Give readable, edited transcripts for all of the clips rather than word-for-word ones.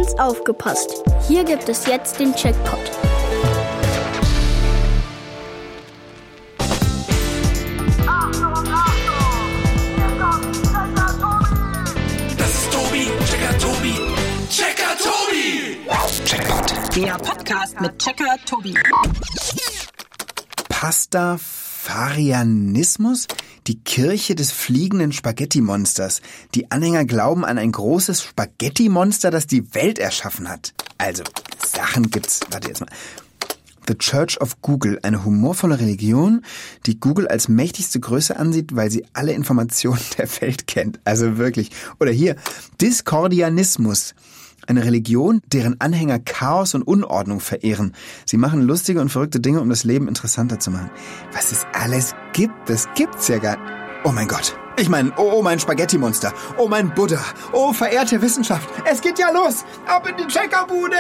Ganz aufgepasst! Hier gibt es jetzt den Checkpot. Das ist Tobi, Checker Tobi, Checker Tobi! Checkpot. Der Podcast mit Checker Tobi. Pastafarianismus? Die Kirche des fliegenden Spaghetti-Monsters. Die Anhänger glauben an ein großes Spaghetti-Monster, das die Welt erschaffen hat. Also, Sachen gibt's. Warte jetzt mal. The Church of Google, eine humorvolle Religion, die Google als mächtigste Größe ansieht, weil sie alle Informationen der Welt kennt. Also wirklich. Oder hier, Diskordianismus. Eine Religion, deren Anhänger Chaos und Unordnung verehren. Sie machen lustige und verrückte Dinge, um das Leben interessanter zu machen. Was es alles gibt, das gibt's ja gar nicht. Oh mein Gott. Ich meine, oh mein Spaghetti-Monster. Oh mein Buddha. Oh verehrte Wissenschaft. Es geht ja los. Ab in die Checkerbude.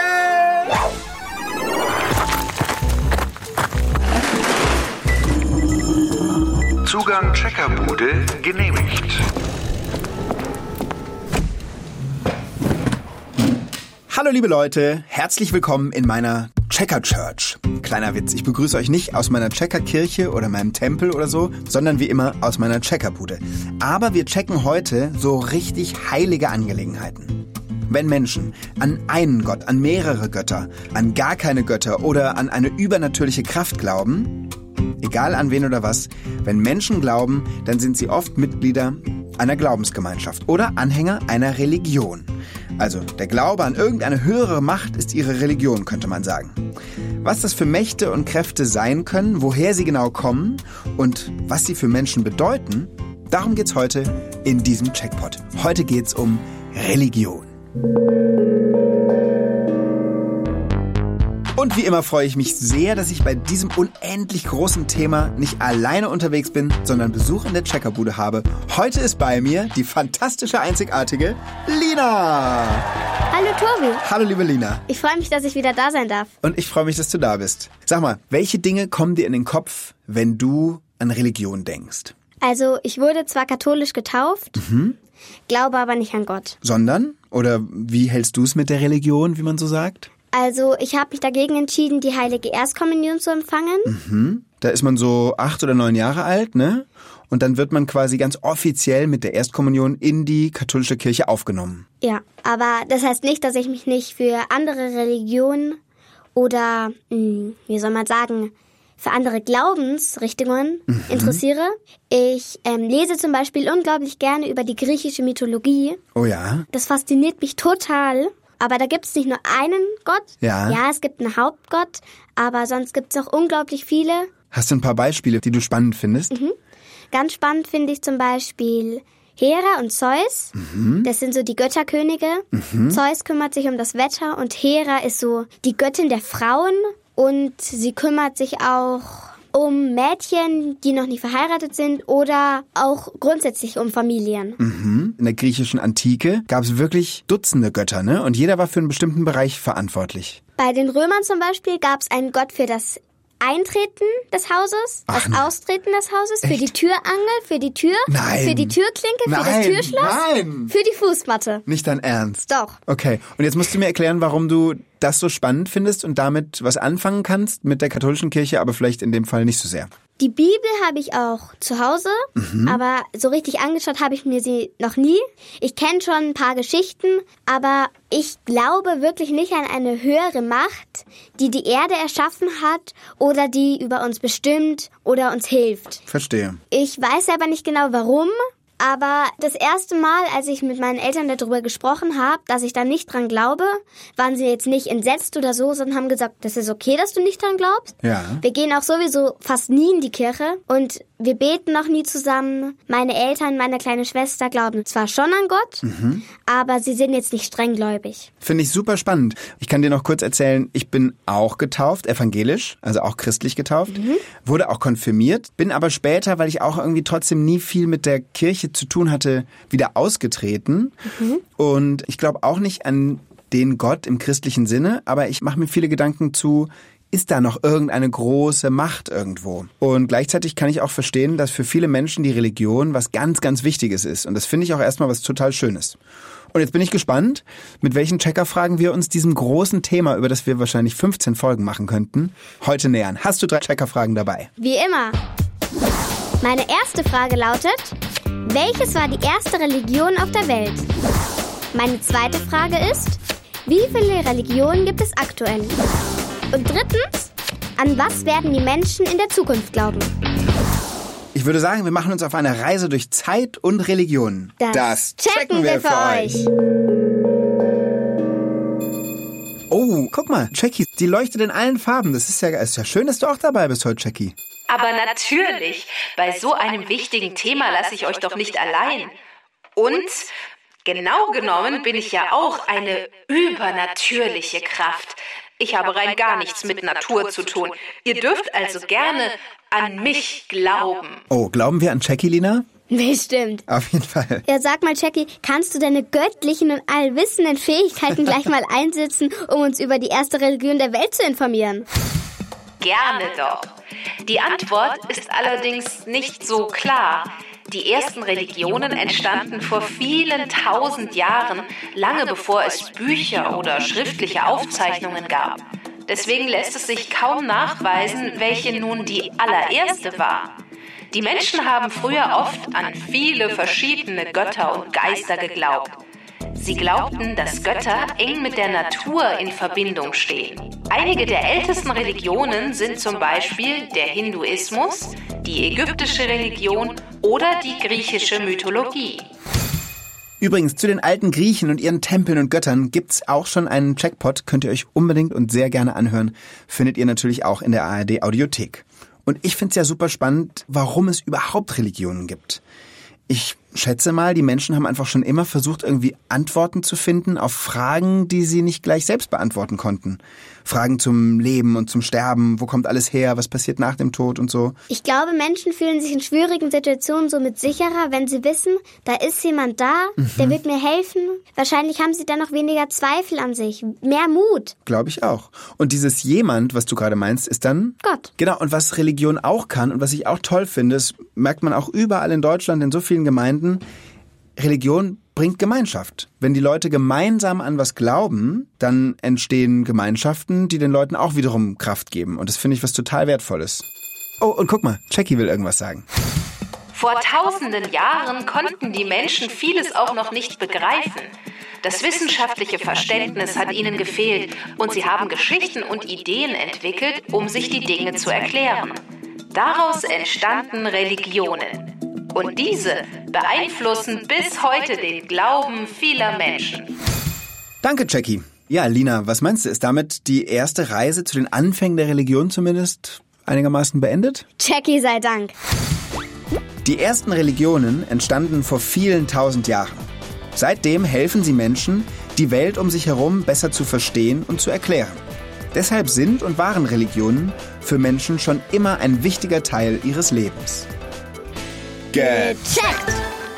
Zugang Checkerbude genehmigt. Hallo liebe Leute, herzlich willkommen in meiner Checker Church. Kleiner Witz, ich begrüße euch nicht aus meiner Checkerkirche oder meinem Tempel oder so, sondern wie immer aus meiner Checkerbude. Aber wir checken heute so richtig heilige Angelegenheiten. Wenn Menschen an einen Gott, an mehrere Götter, an gar keine Götter oder an eine übernatürliche Kraft glauben, egal an wen oder was, wenn Menschen glauben, dann sind sie oft Mitglieder einer Glaubensgemeinschaft oder Anhänger einer Religion. Also der Glaube an irgendeine höhere Macht ist ihre Religion, könnte man sagen. Was das für Mächte und Kräfte sein können, woher sie genau kommen und was sie für Menschen bedeuten, darum geht's heute in diesem Checkpot. Heute geht's um Religion. Und wie immer freue ich mich sehr, dass ich bei diesem unendlich großen Thema nicht alleine unterwegs bin, sondern Besuch in der Checkerbude habe. Heute ist bei mir die fantastische, einzigartige Lina. Hallo Tobi. Hallo liebe Lina. Ich freue mich, dass ich wieder da sein darf. Und ich freue mich, dass du da bist. Sag mal, welche Dinge kommen dir in den Kopf, wenn du an Religion denkst? Also, ich wurde zwar katholisch getauft, glaube aber nicht an Gott. Sondern? Oder wie hältst du es mit der Religion, wie man so sagt? Also, ich habe mich dagegen entschieden, die heilige Erstkommunion zu empfangen. Da ist man so 8 oder 9 Jahre alt, ne? Und dann wird man quasi ganz offiziell mit der Erstkommunion in die katholische Kirche aufgenommen. Ja, aber das heißt nicht, dass ich mich nicht für andere Religionen oder, wie soll man sagen, für andere Glaubensrichtungen interessiere. Ich lese zum Beispiel unglaublich gerne über die griechische Mythologie. Oh ja? Das fasziniert mich total. Aber da gibt es nicht nur einen Gott. Ja. Ja, es gibt einen Hauptgott, aber sonst gibt es auch unglaublich viele. Hast du ein paar Beispiele, die du spannend findest? Ganz spannend finde ich zum Beispiel Hera und Zeus. Das sind so die Götterkönige. Zeus kümmert sich um das Wetter und Hera ist so die Göttin der Frauen. Und sie kümmert sich auch um Mädchen, die noch nicht verheiratet sind oder auch grundsätzlich um Familien. In der griechischen Antike gab es wirklich Dutzende Götter, ne? Und jeder war für einen bestimmten Bereich verantwortlich. Bei den Römern zum Beispiel gab es einen Gott für das Eintreten des Hauses, das Austreten des Hauses, Echt? für die Türangel, für die Tür, Nein. für die Türklinke, für das Türschloss, Nein. für die Fußmatte. Nicht dein Ernst? Doch. Okay, und jetzt musst du mir erklären, warum du das so spannend findest und damit was anfangen kannst mit der katholischen Kirche, aber vielleicht in dem Fall nicht so sehr. Die Bibel habe ich auch zu Hause, aber so richtig angeschaut habe ich mir sie noch nie. Ich kenne schon ein paar Geschichten, aber ich glaube wirklich nicht an eine höhere Macht, die die Erde erschaffen hat oder die über uns bestimmt oder uns hilft. Verstehe. Ich weiß aber nicht genau warum. Aber das erste Mal, als ich mit meinen Eltern darüber gesprochen habe, dass ich da nicht dran glaube, waren sie jetzt nicht entsetzt oder so, sondern haben gesagt, das ist okay, dass du nicht dran glaubst. Ja. Wir gehen auch sowieso fast nie in die Kirche und wir beten noch nie zusammen. Meine Eltern, meine kleine Schwester glauben zwar schon an Gott, aber sie sind jetzt nicht strenggläubig. Finde ich super spannend. Ich kann dir noch kurz erzählen, ich bin auch getauft, evangelisch, also auch christlich getauft, wurde auch konfirmiert, bin aber später, weil ich auch irgendwie trotzdem nie viel mit der Kirche zu tun hatte, wieder ausgetreten. Und ich glaube auch nicht an den Gott im christlichen Sinne, aber ich mache mir viele Gedanken zu, ist da noch irgendeine große Macht irgendwo? Und gleichzeitig kann ich auch verstehen, dass für viele Menschen die Religion was ganz, ganz Wichtiges ist. Und das finde ich auch erstmal was total Schönes. Und jetzt bin ich gespannt, mit welchen Checkerfragen wir uns diesem großen Thema, über das wir wahrscheinlich 15 Folgen machen könnten, heute nähern. Hast du 3 Checkerfragen dabei? Wie immer. Meine erste Frage lautet, welches war die erste Religion auf der Welt? Meine zweite Frage ist, wie viele Religionen gibt es aktuell? Und drittens, an was werden die Menschen in der Zukunft glauben? Ich würde sagen, wir machen uns auf eine Reise durch Zeit und Religion. Das checken wir für euch. Oh, guck mal, Jackie, die leuchtet in allen Farben. Das ist ja schön, dass du auch dabei bist heute, Jackie. Aber natürlich, bei so einem wichtigen Thema lasse ich euch doch nicht allein. Und genau genommen bin ich ja auch eine übernatürliche Kraft. Ich habe rein gar nichts mit Natur zu tun. Ihr dürft also gerne an mich glauben. Oh, glauben wir an Jackie, Lina? Bestimmt. Auf jeden Fall. Ja, sag mal, Jackie, kannst du deine göttlichen und allwissenden Fähigkeiten gleich mal einsetzen, um uns über die erste Religion der Welt zu informieren? Gerne doch. Die Antwort ist allerdings nicht so klar. Die ersten Religionen entstanden vor vielen tausend Jahren, lange bevor es Bücher oder schriftliche Aufzeichnungen gab. Deswegen lässt es sich kaum nachweisen, welche nun die allererste war. Die Menschen haben früher oft an viele verschiedene Götter und Geister geglaubt. Sie glaubten, dass Götter eng mit der Natur in Verbindung stehen. Einige der ältesten Religionen sind zum Beispiel der Hinduismus, die ägyptische Religion oder die griechische Mythologie. Übrigens, zu den alten Griechen und ihren Tempeln und Göttern gibt's auch schon einen Checkpot, könnt ihr euch unbedingt und sehr gerne anhören. Findet ihr natürlich auch in der ARD Audiothek. Und ich find's ja super spannend, warum es überhaupt Religionen gibt. Ich schätze mal, die Menschen haben einfach schon immer versucht, irgendwie Antworten zu finden auf Fragen, die sie nicht gleich selbst beantworten konnten. Fragen zum Leben und zum Sterben, wo kommt alles her, was passiert nach dem Tod und so. Ich glaube, Menschen fühlen sich in schwierigen Situationen somit sicherer, wenn sie wissen, da ist jemand da, der wird mir helfen. Wahrscheinlich haben sie dann noch weniger Zweifel an sich, mehr Mut. Glaube ich auch. Und dieses jemand, was du gerade meinst, ist dann Gott. Genau, und was Religion auch kann und was ich auch toll finde, das merkt man auch überall in Deutschland, in so vielen Gemeinden, Religion bringt Gemeinschaft. Wenn die Leute gemeinsam an was glauben, dann entstehen Gemeinschaften, die den Leuten auch wiederum Kraft geben. Und das finde ich was total Wertvolles. Oh, und guck mal, Jackie will irgendwas sagen. Vor tausenden Jahren konnten die Menschen vieles auch noch nicht begreifen. Das wissenschaftliche Verständnis hat ihnen gefehlt und sie haben Geschichten und Ideen entwickelt, um sich die Dinge zu erklären. Daraus entstanden Religionen. Und diese beeinflussen bis heute den Glauben vieler Menschen. Danke, Jackie. Ja, Lina, was meinst du? Ist damit die erste Reise zu den Anfängen der Religion zumindest einigermaßen beendet? Jackie sei Dank. Die ersten Religionen entstanden vor vielen tausend Jahren. Seitdem helfen sie Menschen, die Welt um sich herum besser zu verstehen und zu erklären. Deshalb sind und waren Religionen für Menschen schon immer ein wichtiger Teil ihres Lebens. Gecheckt!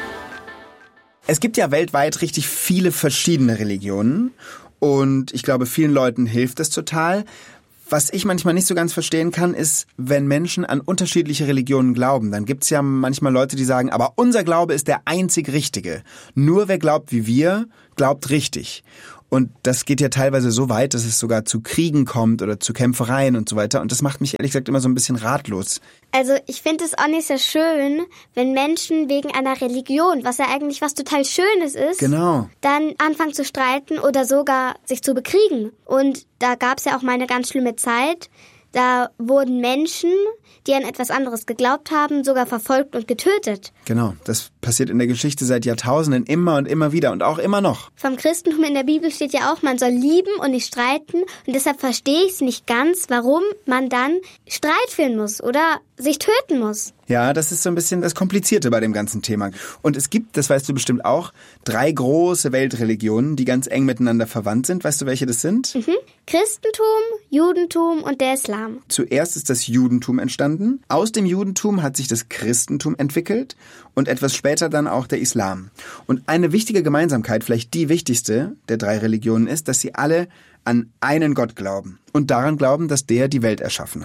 Es gibt ja weltweit richtig viele verschiedene Religionen und ich glaube, vielen Leuten hilft das total. Was ich manchmal nicht so ganz verstehen kann, ist, wenn Menschen an unterschiedliche Religionen glauben, dann gibt's ja manchmal Leute, die sagen, aber unser Glaube ist der einzig Richtige. Nur wer glaubt wie wir, glaubt richtig. Und das geht ja teilweise so weit, dass es sogar zu Kriegen kommt oder zu Kämpfereien und so weiter. Und das macht mich ehrlich gesagt immer so ein bisschen ratlos. Also ich finde es auch nicht so schön, wenn Menschen wegen einer Religion, was ja eigentlich was total Schönes ist, Genau. dann anfangen zu streiten oder sogar sich zu bekriegen. Und da gab es ja auch mal eine ganz schlimme Zeit. Da wurden Menschen, die an etwas anderes geglaubt haben, sogar verfolgt und getötet. Genau, das passiert in der Geschichte seit Jahrtausenden immer und immer wieder und auch immer noch. Vom Christentum in der Bibel steht ja auch, man soll lieben und nicht streiten. Und deshalb verstehe ich es nicht ganz, warum man dann Streit führen muss oder sich töten muss. Ja, das ist so ein bisschen das Komplizierte bei dem ganzen Thema. Und es gibt, das weißt du bestimmt auch, 3 große Weltreligionen, die ganz eng miteinander verwandt sind. Weißt du, welche das sind? Christentum, Judentum und der Islam. Zuerst ist das Judentum entstanden. Aus dem Judentum hat sich das Christentum entwickelt und etwas später dann auch der Islam. Und eine wichtige Gemeinsamkeit, vielleicht die wichtigste der 3 Religionen ist, dass sie alle an einen Gott glauben und daran glauben, dass der die Welt erschaffen hat.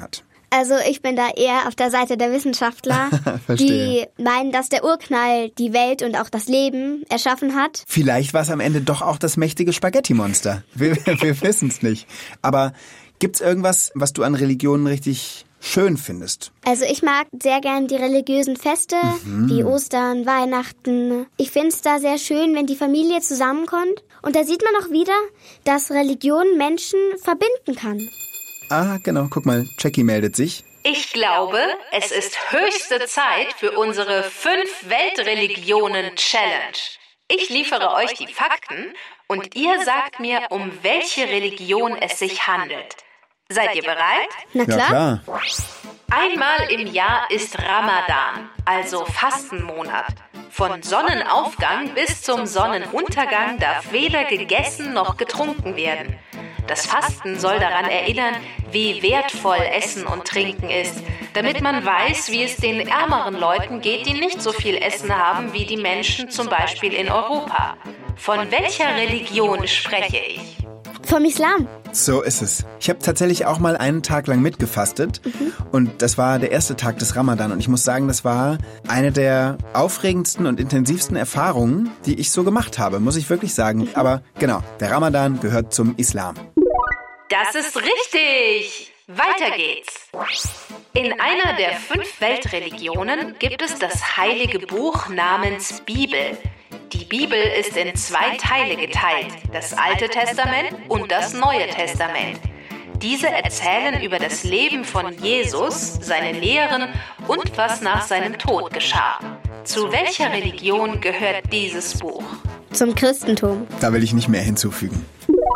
Also ich bin da eher auf der Seite der Wissenschaftler, die meinen, dass der Urknall die Welt und auch das Leben erschaffen hat. Vielleicht war es am Ende doch auch das mächtige Spaghetti-Monster. Wir wissen es nicht. Aber gibt's irgendwas, was du an Religionen richtig schön findest? Also ich mag sehr gern die religiösen Feste, wie Ostern, Weihnachten. Ich finde es da sehr schön, wenn die Familie zusammenkommt. Und da sieht man auch wieder, dass Religion Menschen verbinden kann. Ah, genau. Guck mal, Jackie meldet sich. Ich glaube, es ist höchste Zeit für unsere 5 Weltreligionen-Challenge. Ich liefere euch die Fakten und ihr sagt mir, um welche Religion es sich handelt. Seid ihr bereit? Na klar. Ja, klar. Einmal im Jahr ist Ramadan, also Fastenmonat. Von Sonnenaufgang bis zum Sonnenuntergang darf weder gegessen noch getrunken werden. Das Fasten soll daran erinnern, wie wertvoll Essen und Trinken ist, damit man weiß, wie es den ärmeren Leuten geht, die nicht so viel Essen haben wie die Menschen zum Beispiel in Europa. Von welcher Religion spreche ich? Vom Islam. So ist es. Ich habe tatsächlich auch mal einen Tag lang mitgefastet und das war der erste Tag des Ramadan und ich muss sagen, das war eine der aufregendsten und intensivsten Erfahrungen, die ich so gemacht habe, muss ich wirklich sagen. Aber genau, der Ramadan gehört zum Islam. Das ist richtig! Weiter geht's. In einer der 5 Weltreligionen gibt es das heilige Buch namens Bibel. Die Bibel ist in 2 Teile geteilt, das Alte Testament und das Neue Testament. Diese erzählen über das Leben von Jesus, seine Lehren und was nach seinem Tod geschah. Zu welcher Religion gehört dieses Buch? Zum Christentum. Da will ich nicht mehr hinzufügen.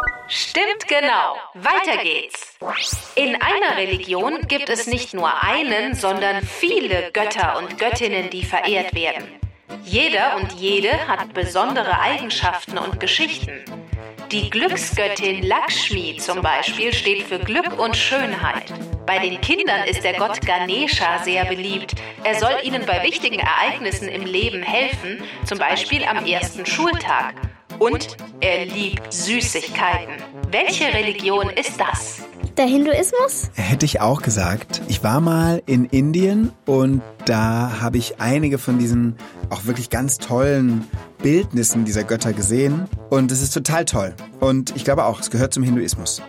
Stimmt genau. Weiter geht's. In einer Religion gibt es nicht nur einen, sondern viele Götter und Göttinnen, die verehrt werden. Jeder und jede hat besondere Eigenschaften und Geschichten. Die Glücksgöttin Lakshmi zum Beispiel steht für Glück und Schönheit. Bei den Kindern ist der Gott Ganesha sehr beliebt. Er soll ihnen bei wichtigen Ereignissen im Leben helfen, zum Beispiel am ersten Schultag. Und er liebt Süßigkeiten. Welche Religion ist das? Der Hinduismus? Hätte ich auch gesagt. Ich war mal in Indien und da habe ich einige von diesen auch wirklich ganz tollen Bildnissen dieser Götter gesehen. Und es ist total toll. Und ich glaube auch, es gehört zum Hinduismus.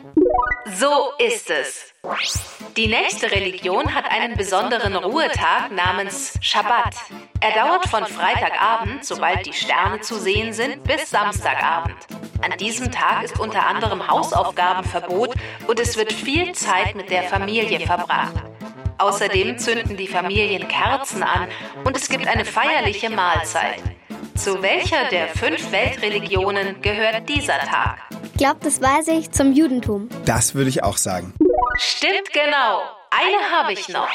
So ist es. Die nächste Religion hat einen besonderen Ruhetag namens Schabbat. Er dauert von Freitagabend, sobald die Sterne zu sehen sind, bis Samstagabend. An diesem Tag ist unter anderem Hausaufgabenverbot und es wird viel Zeit mit der Familie verbracht. Außerdem zünden die Familien Kerzen an und es gibt eine feierliche Mahlzeit. Zu welcher der 5 Weltreligionen gehört dieser Tag? Ich glaube, das weiß ich, zum Judentum. Das würde ich auch sagen. Stimmt genau. Eine habe ich noch.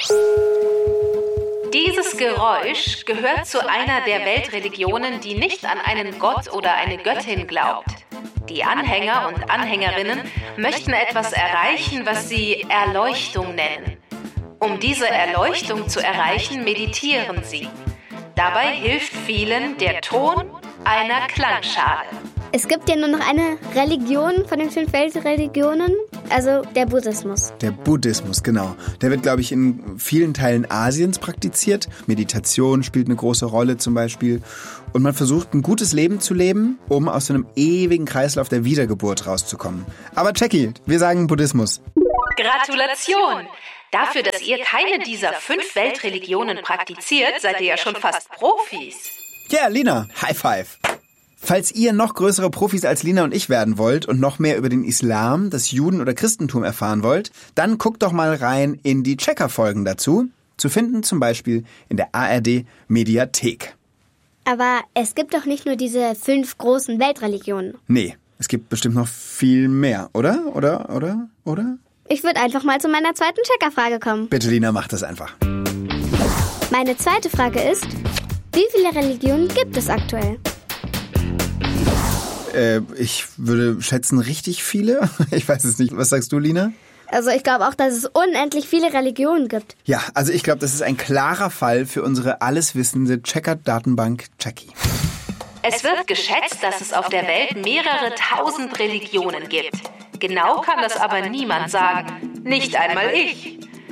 Dieses Geräusch gehört zu einer der Weltreligionen, die nicht an einen Gott oder eine Göttin glaubt. Die Anhänger und Anhängerinnen möchten etwas erreichen, was sie Erleuchtung nennen. Um diese Erleuchtung zu erreichen, meditieren sie. Dabei hilft vielen der Ton einer Klangschale. Es gibt ja nur noch eine Religion von den 5 Weltreligionen, also der Buddhismus. Der Buddhismus, genau. Der wird, glaube ich, in vielen Teilen Asiens praktiziert. Meditation spielt eine große Rolle zum Beispiel. Und man versucht, ein gutes Leben zu leben, um aus so einem ewigen Kreislauf der Wiedergeburt rauszukommen. Aber Jackie, wir sagen Buddhismus. Gratulation! Dafür, dass ihr keine dieser 5 Weltreligionen praktiziert, seid ihr ja schon fast Profis. Ja, yeah, Lina, High Five. Falls ihr noch größere Profis als Lina und ich werden wollt und noch mehr über den Islam, das Juden- oder Christentum erfahren wollt, dann guckt doch mal rein in die Checker-Folgen dazu. Zu finden zum Beispiel in der ARD-Mediathek. Aber es gibt doch nicht nur diese 5 großen Weltreligionen. Nee, es gibt bestimmt noch viel mehr, oder? Oder? Ich würde einfach mal zu meiner zweiten Checkerfrage kommen. Bitte, Lina, mach das einfach. Meine zweite Frage ist, wie viele Religionen gibt es aktuell? Ich würde schätzen, richtig viele. Ich weiß es nicht. Was sagst du, Lina? Also ich glaube auch, dass es unendlich viele Religionen gibt. Ja, also ich glaube, das ist ein klarer Fall für unsere alleswissende Checker-Datenbank Jackie. Es wird geschätzt, dass es auf der Welt mehrere 1000 Religionen gibt. Genau kann das aber niemand sagen. Nicht einmal ich.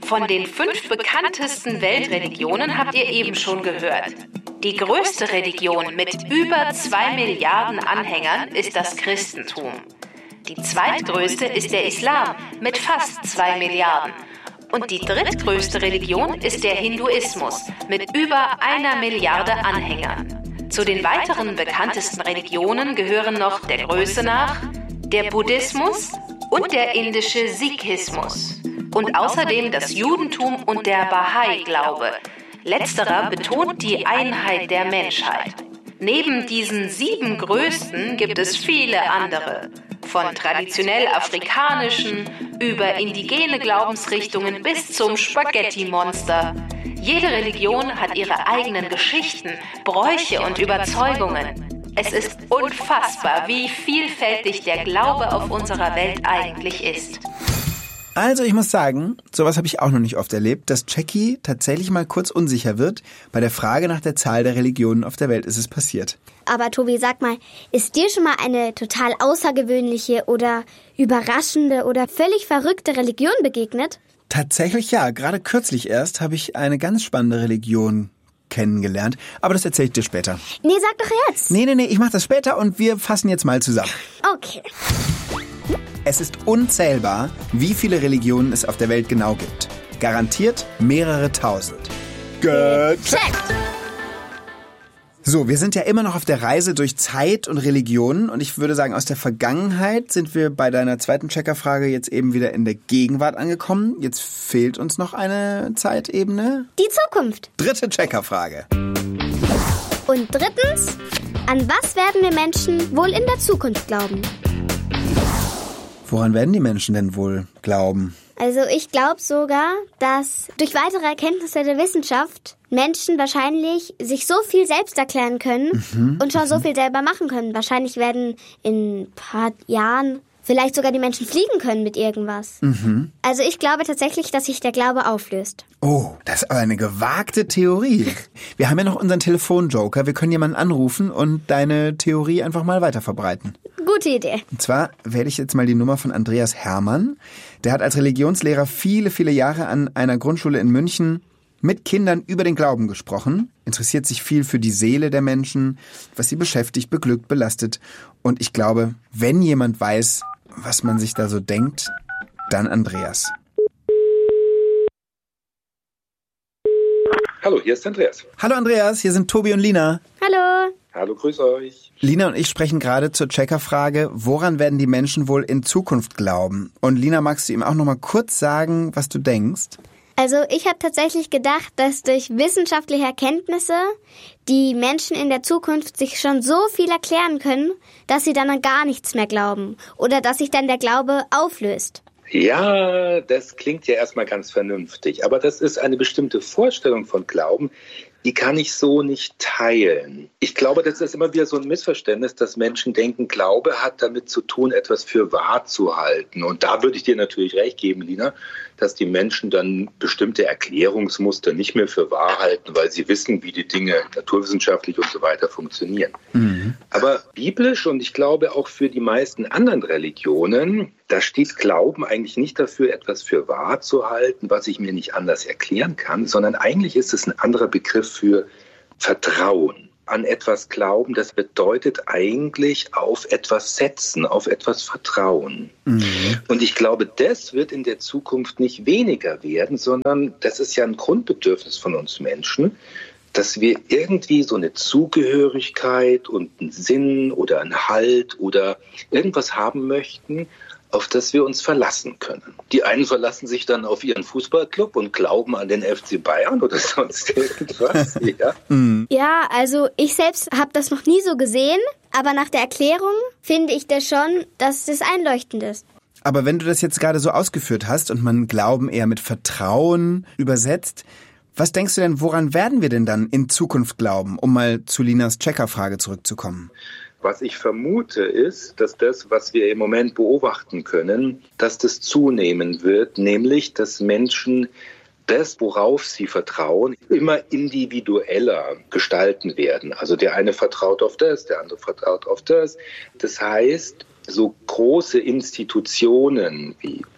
Von den 5 bekanntesten Weltreligionen habt ihr eben schon gehört. Die größte Religion mit über 2 Milliarden Anhängern ist das Christentum. Die zweitgrößte ist der Islam mit fast 2 Milliarden. Und die drittgrößte Religion ist der Hinduismus mit über 1 Milliarde Anhängern. Zu den weiteren bekanntesten Religionen gehören noch der Größe nach der Buddhismus und der indische Sikhismus. Und außerdem das Judentum und der Bahai-Glaube. Letzterer betont die Einheit der Menschheit. Neben diesen 7 größten gibt es viele andere. Von traditionell afrikanischen über indigene Glaubensrichtungen bis zum Spaghetti-Monster. Jede Religion hat ihre eigenen Geschichten, Bräuche und Überzeugungen. Es ist unfassbar, wie vielfältig der Glaube auf unserer Welt eigentlich ist. Also ich muss sagen, sowas habe ich auch noch nicht oft erlebt, dass Jackie tatsächlich mal kurz unsicher wird. Bei der Frage nach der Zahl der Religionen auf der Welt ist es passiert. Aber Tobi, sag mal, ist dir schon mal eine total außergewöhnliche oder überraschende oder völlig verrückte Religion begegnet? Tatsächlich ja, gerade kürzlich erst habe ich eine ganz spannende Religion kennengelernt. Aber das erzähle ich dir später. Nee, sag doch jetzt. Nee, ich mache das später und wir fassen jetzt mal zusammen. Okay. Es ist unzählbar, wie viele Religionen es auf der Welt genau gibt. Garantiert mehrere tausend. Gecheckt! So, wir sind ja immer noch auf der Reise durch Zeit und Religionen und ich würde sagen, aus der Vergangenheit sind wir bei deiner zweiten Checkerfrage jetzt eben wieder in der Gegenwart angekommen. Jetzt fehlt uns noch eine Zeitebene. Die Zukunft. Dritte Checkerfrage. Und drittens, an was werden wir Menschen wohl in der Zukunft glauben? Woran werden die Menschen denn wohl glauben? Also ich glaube sogar, dass durch weitere Erkenntnisse der Wissenschaft Menschen wahrscheinlich sich so viel selbst erklären können und schon so viel selber machen können. Wahrscheinlich werden in ein paar Jahren vielleicht sogar die Menschen fliegen können mit irgendwas. Also ich glaube tatsächlich, dass sich der Glaube auflöst. Oh, das ist aber eine gewagte Theorie. Wir haben ja noch unseren Telefonjoker. Wir können jemanden anrufen und deine Theorie einfach mal weiterverbreiten. Gute Idee. Und zwar wähle ich jetzt mal die Nummer von Andreas Hermann. Der hat als Religionslehrer viele, viele Jahre an einer Grundschule in München mit Kindern über den Glauben gesprochen, interessiert sich viel für die Seele der Menschen, was sie beschäftigt, beglückt, belastet. Und ich glaube, wenn jemand weiß, was man sich da so denkt, dann Andreas. Hallo, hier ist Andreas. Hallo Andreas, hier sind Tobi und Lina. Hallo. Hallo, grüß euch. Lina und ich sprechen gerade zur Checkerfrage, woran werden die Menschen wohl in Zukunft glauben? Und Lina, magst du ihm auch noch mal kurz sagen, was du denkst? Also ich habe tatsächlich gedacht, dass durch wissenschaftliche Erkenntnisse die Menschen in der Zukunft sich schon so viel erklären können, dass sie dann an gar nichts mehr glauben oder dass sich dann der Glaube auflöst. Ja, das klingt ja erstmal ganz vernünftig, aber das ist eine bestimmte Vorstellung von Glauben, die kann ich so nicht teilen. Ich glaube, das ist immer wieder so ein Missverständnis, dass Menschen denken, Glaube hat damit zu tun, etwas für wahr zu halten. Und da würde ich dir natürlich recht geben, Lina, dass die Menschen dann bestimmte Erklärungsmuster nicht mehr für wahr halten, weil sie wissen, wie die Dinge naturwissenschaftlich und so weiter funktionieren. Aber biblisch und ich glaube auch für die meisten anderen Religionen, da steht Glauben eigentlich nicht dafür, etwas für wahr zu halten, was ich mir nicht anders erklären kann, sondern eigentlich ist es ein anderer Begriff für Vertrauen. An etwas glauben, das bedeutet eigentlich auf etwas setzen, auf etwas vertrauen. Und ich glaube, das wird in der Zukunft nicht weniger werden, sondern das ist ja ein Grundbedürfnis von uns Menschen, dass wir irgendwie so eine Zugehörigkeit und einen Sinn oder einen Halt oder irgendwas haben möchten, auf das wir uns verlassen können. Die einen verlassen sich dann auf ihren Fußballclub und glauben an den FC Bayern oder sonst irgendwas. Ja, Ja, also ich selbst habe das noch nie so gesehen, aber nach der Erklärung finde ich das schon, dass das einleuchtend ist. Aber wenn du das jetzt gerade so ausgeführt hast und man Glauben eher mit Vertrauen übersetzt, was denkst du denn, woran werden wir denn dann in Zukunft glauben, um mal zu Linas Checkerfrage zurückzukommen? was ich vermute ist, dass das, was wir im Moment beobachten können, dass das zunehmen wird, nämlich dass Menschen das, worauf sie vertrauen, immer individueller gestalten werden. Also der eine vertraut auf das, der andere vertraut auf das. Das heißt, so große Institutionen wie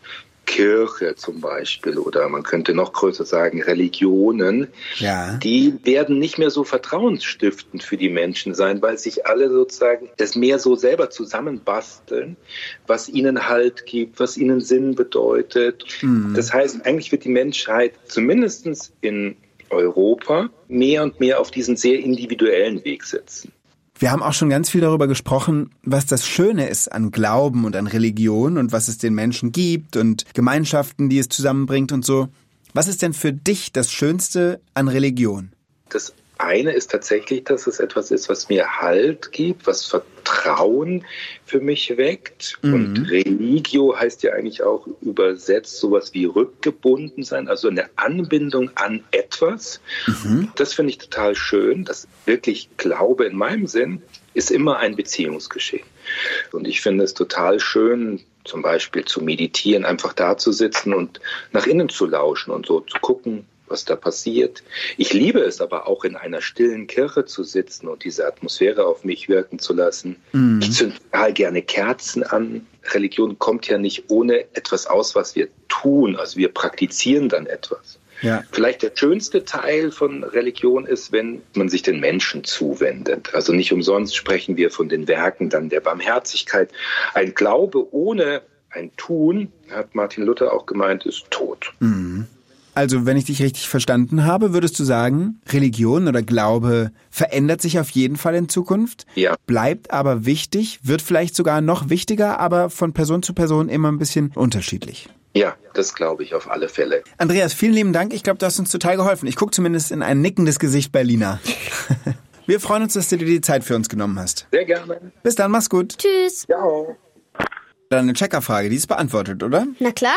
Kirche zum Beispiel oder man könnte noch größer sagen Religionen, die werden nicht mehr so vertrauensstiftend für die Menschen sein, weil sich alle sozusagen das mehr so selber zusammenbasteln, was ihnen Halt gibt, was ihnen Sinn bedeutet. Das heißt, eigentlich wird die Menschheit zumindest in Europa mehr und mehr auf diesen sehr individuellen Weg setzen. Wir haben auch schon ganz viel darüber gesprochen, was das Schöne ist an Glauben und an Religion und was es den Menschen gibt und Gemeinschaften, die es zusammenbringt und so. Was ist denn für dich das Schönste an Religion? Das eine ist tatsächlich, dass es etwas ist, was mir Halt gibt, was Vertrauen für mich weckt. Und Religio heißt ja eigentlich auch übersetzt sowas wie rückgebunden sein, also eine Anbindung an etwas. Das finde ich total schön. Das wirklich Glaube in meinem Sinn ist immer ein Beziehungsgeschehen. Und ich finde es total schön, zum Beispiel zu meditieren, einfach da zu sitzen und nach innen zu lauschen und so zu gucken, was da passiert. Ich liebe es aber auch, in einer stillen Kirche zu sitzen und diese Atmosphäre auf mich wirken zu lassen. Ich zünde total gerne Kerzen an. Religion kommt ja nicht ohne etwas aus, was wir tun. Also wir praktizieren dann etwas. Ja. Vielleicht der schönste Teil von Religion ist, wenn man sich den Menschen zuwendet. Also nicht umsonst sprechen wir von den Werken dann der Barmherzigkeit. Ein Glaube ohne ein Tun, hat Martin Luther auch gemeint, ist tot. Also, wenn ich dich richtig verstanden habe, würdest du sagen, Religion oder Glaube verändert sich auf jeden Fall in Zukunft, bleibt aber wichtig, wird vielleicht sogar noch wichtiger, aber von Person zu Person immer ein bisschen unterschiedlich. Ja, das glaube ich auf alle Fälle. Andreas, vielen lieben Dank. Ich glaube, du hast uns total geholfen. Ich gucke zumindest in ein nickendes Gesicht bei Lina. Wir freuen uns, dass du dir die Zeit für uns genommen hast. Sehr gerne. Bis dann, mach's gut. Tschüss. Ciao. Dann eine Checkerfrage, die ist beantwortet, oder? Na klar.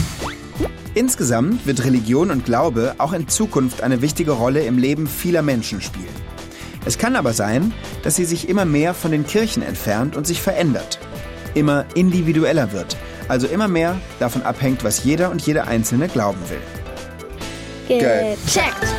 Insgesamt wird Religion und Glaube auch in Zukunft eine wichtige Rolle im Leben vieler Menschen spielen. Es kann aber sein, dass sie sich immer mehr von den Kirchen entfernt und sich verändert. Immer individueller wird, also immer mehr davon abhängt, was jeder und jede Einzelne glauben will. Gecheckt.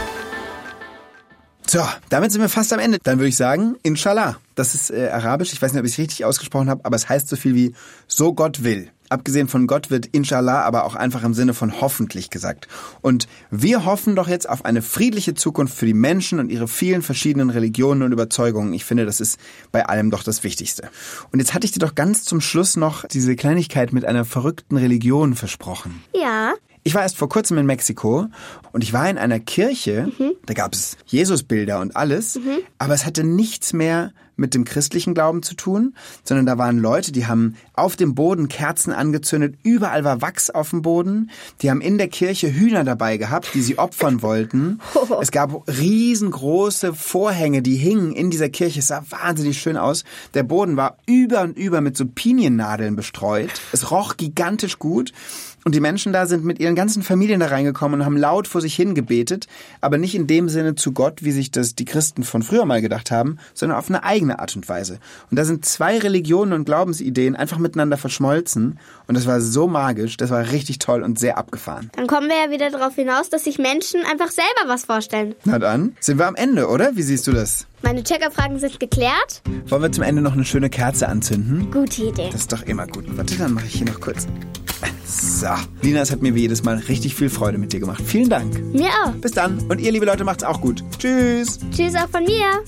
So, damit sind wir fast am Ende. Dann würde ich sagen, Inshallah. Das ist arabisch, ich weiß nicht, ob ich es richtig ausgesprochen habe, aber es heißt so viel wie so Gott will. Abgesehen von Gott wird Inshallah aber auch einfach im Sinne von hoffentlich gesagt. Und wir hoffen doch jetzt auf eine friedliche Zukunft für die Menschen und ihre vielen verschiedenen Religionen und Überzeugungen. Ich finde, das ist bei allem doch das Wichtigste. Und jetzt hatte ich dir doch ganz zum Schluss noch diese Kleinigkeit mit einer verrückten Religion versprochen. Ja. Ich war erst vor kurzem in Mexiko und ich war in einer Kirche, da gab es Jesusbilder und alles, aber es hatte nichts mehr mit dem christlichen Glauben zu tun, sondern da waren Leute, die haben auf dem Boden Kerzen angezündet, überall war Wachs auf dem Boden, die haben in der Kirche Hühner dabei gehabt, die sie opfern wollten. Es gab riesengroße Vorhänge, die hingen in dieser Kirche, es sah wahnsinnig schön aus. Der Boden war über und über mit so Piniennadeln bestreut, es roch gigantisch gut. Und die Menschen da sind mit ihren ganzen Familien da reingekommen und haben laut vor sich hin gebetet, aber nicht in dem Sinne zu Gott, wie sich das die Christen von früher mal gedacht haben, sondern auf eine eigene Art und Weise. Und da sind zwei Religionen und Glaubensideen einfach miteinander verschmolzen und das war so magisch, das war richtig toll und sehr abgefahren. Dann kommen wir ja wieder darauf hinaus, dass sich Menschen einfach selber was vorstellen. Na dann, sind wir am Ende, oder? Wie siehst du das? Meine Checkerfragen sind geklärt. Wollen wir zum Ende noch eine schöne Kerze anzünden? Gute Idee. Das ist doch immer gut. Warte, dann mache ich hier noch kurz. So. Lina, es hat mir wie jedes Mal richtig viel Freude mit dir gemacht. Vielen Dank. Mir auch. Bis dann. Und ihr, liebe Leute, macht's auch gut. Tschüss. Tschüss auch von mir.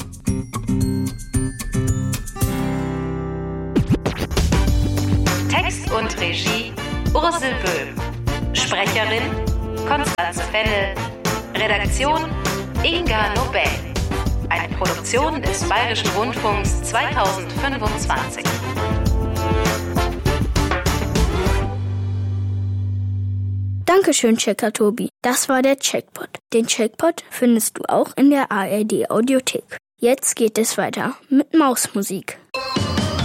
Text und Regie Ursel Böhm. Sprecherin Konstanze Fennel. Redaktion Inga Nobel. Eine Produktion des Bayerischen Rundfunks 2025. Dankeschön, Checker Tobi. Das war der Checkpot. Den Checkpot findest du auch in der ARD Audiothek. Jetzt geht es weiter mit Mausmusik.